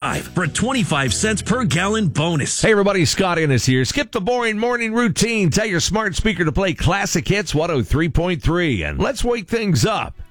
for a 25 cents per gallon bonus. Hey everybody, Scott Ennis here. Skip the boring morning routine. Tell your smart speaker to play classic hits 103.3 and let's wake things up.